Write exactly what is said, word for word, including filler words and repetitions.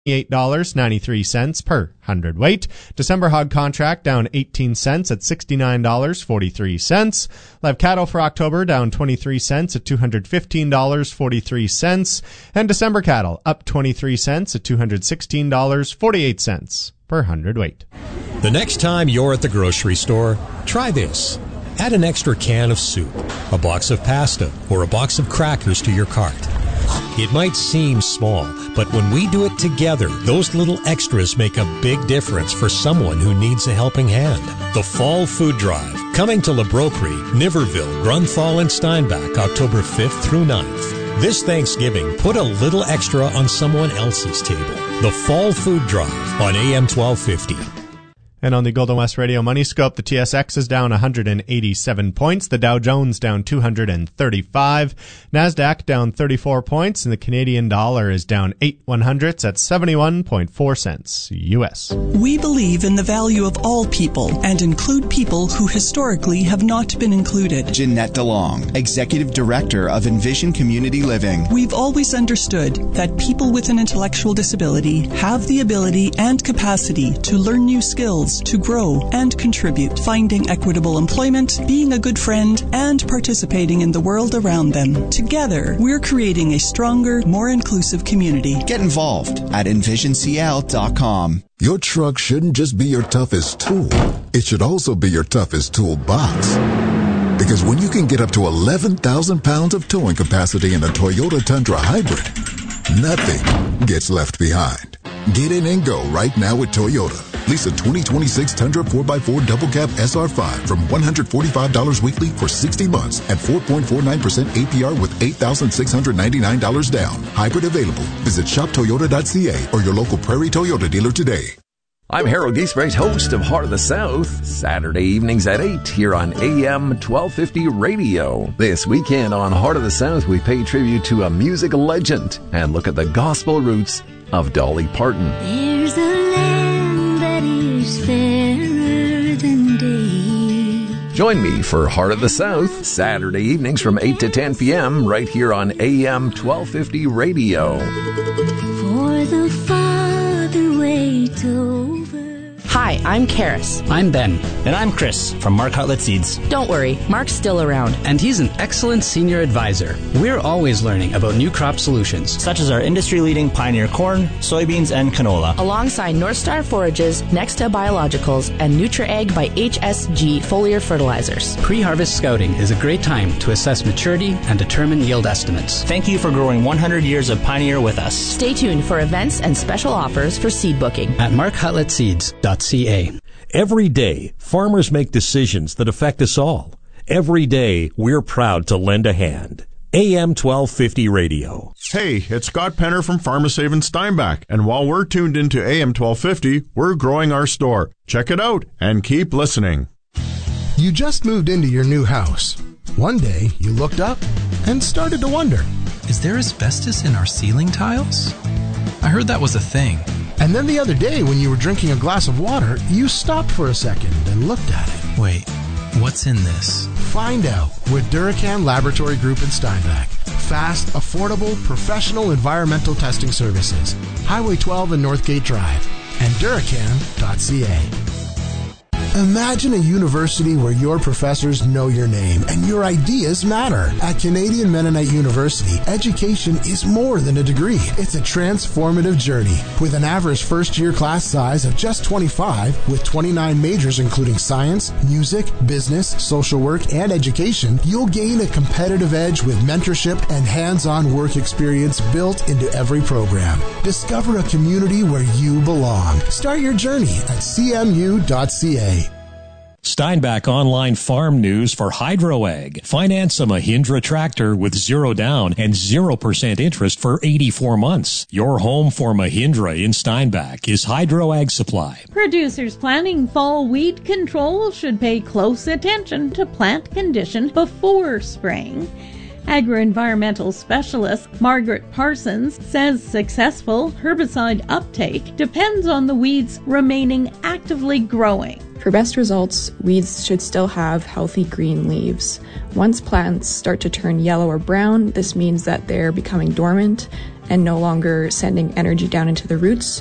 eight dollars and ninety-three cents per hundredweight. December hog contract down eighteen cents at sixty-nine dollars and forty-three cents. Live cattle for October down twenty-three cents at two hundred fifteen dollars and forty-three cents. And December cattle up twenty-three cents at two hundred sixteen dollars and forty-eight cents per hundredweight. The next time you're at the grocery store, try this. Add an extra can of soup, a box of pasta, or a box of crackers to your cart. It might seem small, but when we do it together, those little extras make a big difference for someone who needs a helping hand. The Fall Food Drive, coming to LaBroquerie, Niverville, Grunthal, and Steinbach, October fifth through ninth. This Thanksgiving, put a little extra on someone else's table. The Fall Food Drive on A M twelve fifty. And on the Golden West Radio Money Scope, the T S X is down one hundred eighty-seven points, the Dow Jones down two hundred thirty-five, NASDAQ down thirty-four points, and the Canadian dollar is down eight one hundredths at seventy-one point four cents U S. We believe in the value of all people and include people who historically have not been included. Jeanette DeLong, Executive Director of Envision Community Living. We've always understood that people with an intellectual disability have the ability and capacity to learn new skills, to grow and contribute, finding equitable employment, being a good friend, and participating in the world around them. Together, we're creating a stronger, more inclusive community. Get involved at envision c l dot com. Your truck shouldn't just be your toughest tool. It should also be your toughest toolbox. Because when you can get up to eleven thousand pounds of towing capacity in a Toyota Tundra Hybrid, nothing gets left behind. Get in and go right now with Toyota. Lease a twenty twenty-six Tundra four by four Double Cab S R five from one hundred forty-five dollars weekly for sixty months at four point four nine percent A P R with eight thousand six hundred ninety-nine dollars down. Hybrid available. Visit shop toyota dot c a or your local Prairie Toyota dealer today. I'm Harold Giesbrecht, host of Heart of the South, Saturday evenings at eight here on A M twelve fifty Radio. This weekend on Heart of the South, we pay tribute to a music legend and look at the gospel roots of Dolly Parton. There's a land that is fairer than day. Join me for Heart of the South, Saturday evenings from eight to ten p.m. right here on A M twelve fifty Radio. For the Father waits over. Hi, I'm Karis. I'm Ben. And I'm Chris from Mark Hutlet Seeds. Don't worry, Mark's still around. And he's an excellent senior advisor. We're always learning about new crop solutions, such as our industry-leading Pioneer corn, soybeans, and canola. Alongside North Star Forages, Nexta Biologicals, and NutriAg by H S G foliar fertilizers. Pre-harvest scouting is a great time to assess maturity and determine yield estimates. Thank you for growing one hundred years of Pioneer with us. Stay tuned for events and special offers for seed booking at mark hutlet seeds dot c a. Every day, farmers make decisions that affect us all. Every day, we're proud to lend a hand. A M twelve fifty Radio. Hey, it's Scott Penner from PharmaSave in Steinbach, and while we're tuned into A M twelve fifty, we're growing our store. Check it out and keep listening. You just moved into your new house. One day, you looked up and started to wonder, is there asbestos in our ceiling tiles? I heard that was a thing. And then the other day, when you were drinking a glass of water, you stopped for a second and looked at it. Wait, what's in this? Find out with Duracan Laboratory Group in Steinbach. Fast, affordable, professional environmental testing services. Highway twelve and Northgate Drive. And Duracan dot c a. Imagine a university where your professors know your name and your ideas matter. At Canadian Mennonite University, education is more than a degree. It's a transformative journey. With an average first-year class size of just twenty-five, with twenty-nine majors including science, music, business, social work, and education, you'll gain a competitive edge with mentorship and hands-on work experience built into every program. Discover a community where you belong. Start your journey at c m u dot c a. Steinbach Online Farm News for HydroAg. Finance a Mahindra tractor with zero down and zero percent interest for eighty-four months. Your home for Mahindra in Steinbach is HydroAg Supply. Producers planning fall weed control should pay close attention to plant condition before spraying. Agro-environmental specialist Margaret Parsons says successful herbicide uptake depends on the weeds remaining actively growing. For best results, weeds should still have healthy green leaves. Once plants start to turn yellow or brown, this means that they're becoming dormant, and no longer sending energy down into the roots.